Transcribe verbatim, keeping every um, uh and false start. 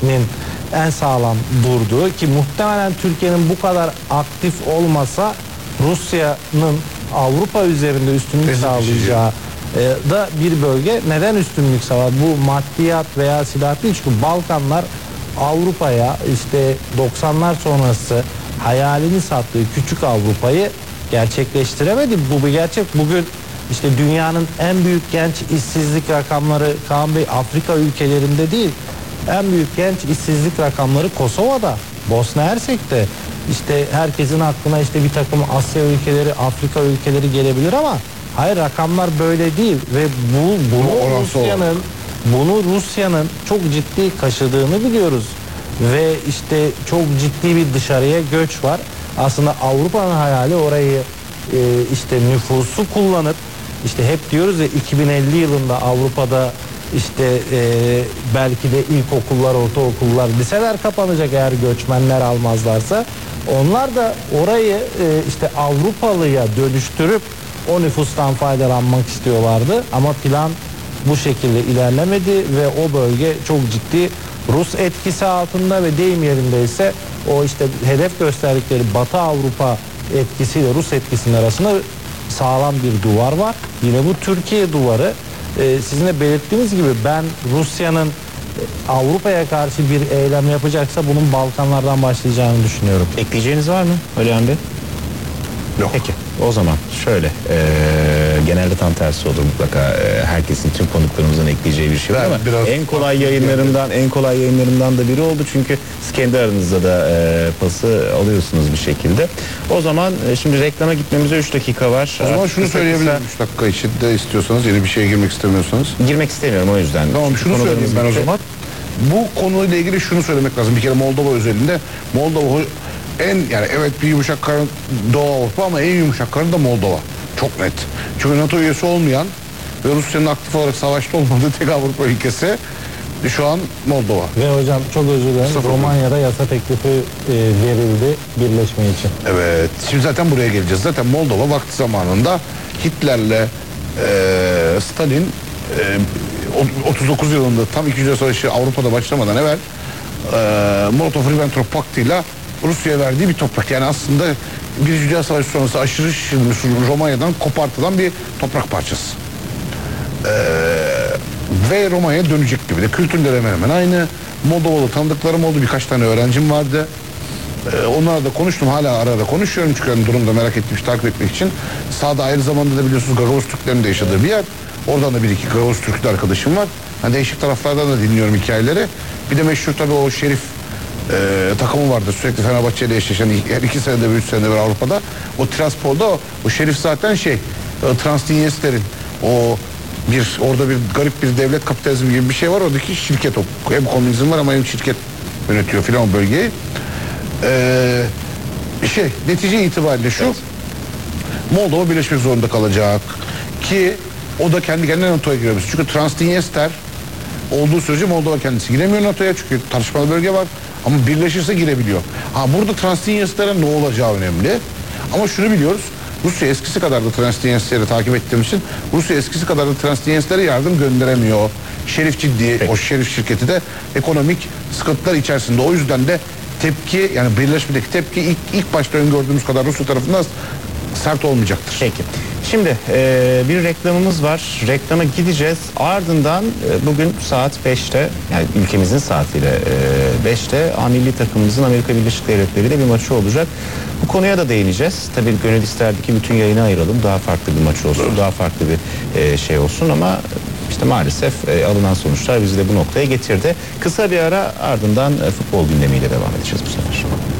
Türkiye'nin en sağlam durduğu, ki muhtemelen Türkiye'nin bu kadar aktif olmasa Rusya'nın Avrupa üzerinde üstünlük Kesin sağlayacağı e, da bir bölge. Neden üstünlük sağlar? Bu maddiyat veya silah değil, çünkü Balkanlar Avrupa'ya işte doksanlar sonrası hayalini sattığı küçük Avrupa'yı gerçekleştiremedi. Bu bir gerçek. Bugün işte dünyanın en büyük genç işsizlik rakamları, Kaan Bey, Afrika ülkelerinde değil, en büyük genç işsizlik rakamları Kosova'da, Bosna Hersek'te. İşte herkesin aklına işte bir takım Asya ülkeleri, Afrika ülkeleri gelebilir ama hayır, rakamlar böyle değil ve bu bunu Rusya'nın bunu Rusya'nın çok ciddi kaşıdığını biliyoruz ve işte çok ciddi bir dışarıya göç var. Aslında Avrupa'nın hayali orayı e, işte nüfusu kullanıp, işte hep diyoruz ya, iki bin elli yılında Avrupa'da işte e, belki de ilkokullar, ortaokullar, liseler kapanacak eğer göçmenler almazlarsa. Onlar da orayı e, işte Avrupalıya dönüştürüp o nüfustan faydalanmak istiyorlardı ama plan bu şekilde ilerlemedi ve o bölge çok ciddi Rus etkisi altında ve deyim yerindeyse o işte hedef gösterdikleri Batı Avrupa etkisiyle Rus etkisinin arasında sağlam bir duvar var. Yine bu Türkiye duvarı. Ee, sizin de belirttiğiniz gibi ben Rusya'nın Avrupa'ya karşı bir eylem yapacaksa bunun Balkanlardan başlayacağını düşünüyorum. Ekleyeceğiniz var mı Alihan Bey? Yok. Peki o zaman şöyle e, genelde tam tersi olur mutlaka, e, herkesin, tüm konuklarımızın ekleyeceği bir şey var, Ben ama biraz en kolay yayınlarından en kolay yayınlarından da biri oldu çünkü siz kendi aranızda da e, pası alıyorsunuz bir şekilde. O zaman e, şimdi reklama gitmemize üç dakika var. O zaman Artık şunu kısa söyleyebilirim, kısa- üç dakika içinde istiyorsanız, yeni bir şeye girmek istemiyorsanız. Girmek istemiyorum o yüzden. Tamam, Çünkü şunu konularımız söyleyeyim ben o bitti. zaman. Bu konuyla ilgili şunu söylemek lazım. Bir kere Moldova özelinde, Moldova en, yani evet bir yumuşak karın Doğu Avrupa ama en yumuşak karın da Moldova. Çok net. Çünkü NATO üyesi olmayan ve Rusya'nın aktif olarak savaşta olmadığı tek Avrupa ülkesi şu an Moldova. Ve hocam çok özür dilerim, Sıfır. Romanya'da yasa teklifi e, verildi birleşme için. Evet. Şimdi zaten buraya geleceğiz. Zaten Moldova vakti zamanında Hitler'le e, Stalin e, otuz dokuz yılında tam İkinci Dünya Savaşı Avrupa'da başlamadan evvel e, Molotov-Ribbentrop Paktı'yla Rusya'ya verdiği bir toprak. Yani aslında Birinci Dünya Savaşı sonrası aşırı şişirilmiş Romanya'dan kopartılan bir toprak parçası. E, ve Romanya'ya dönecek gibi de. Kültürleri hemen hemen aynı. Moldovalı tanıdıklarım oldu. Birkaç tane öğrencim vardı. Ee, onlarla da konuştum, hala ara ara konuşuyorum çünkü hani durumda merak ettiğim için, takip etmek için. Sağda aynı zamanda da biliyorsunuz Gagavuz Türklerin de yaşadığı bir yer. Oradan da bir iki Gagavuz Türk'lü arkadaşım var. Hani değişik taraflardan da dinliyorum hikayeleri. Bir de meşhur tabii o Şerif e, takımı vardı. Sürekli Fenerbahçe ile eşleşen, her iki senede bir, üç senede bir Avrupa'da. O Tiraspol'da o, o Şerif zaten şey, e, Transdinyester'in o bir, orada bir garip bir devlet kapitalizmi gibi bir şey var. Oradaki şirket o. Hem komünizm var ama hem şirket yönetiyor filan o bölgeyi. Ee, şey netice itibariyle şu, evet. Moldova birleşmek zorunda kalacak ki o da kendi kendine NATO'ya giremez. Çünkü Transdinyester olduğu sürece Moldova kendisi giremiyor NATO'ya çünkü tartışmalı bölge var, ama birleşirse girebiliyor. Ha, burada Transdinyester'e ne olacağı önemli, ama şunu biliyoruz, Rusya eskisi kadar da Transdinyester'i takip ettiğim için Rusya eskisi kadar da Transdinyester'e yardım gönderemiyor. Şerif ciddi, peki. O Şerif şirketi de ekonomik sıkıntılar içerisinde, o yüzden de tepki, yani birleşmedeki tepki ilk, ilk başta öngördüğümüz kadar Rusya tarafından sert olmayacaktır. Peki. Şimdi e, bir reklamımız var. Reklama gideceğiz. Ardından e, bugün saat beşte, yani ülkemizin saatiyle e, beşte A milli takımımızın Amerika Birleşik Devletleri ile bir maçı olacak. Bu konuya da değineceğiz. Tabii gönül isterdi ki bütün yayını ayıralım. Daha farklı bir maç olsun. Evet. Daha farklı bir e, şey olsun ama işte maalesef e, alınan sonuçlar bizi de bu noktaya getirdi. Kısa bir ara, ardından e, futbol gündemiyle devam edeceğiz bu sefer.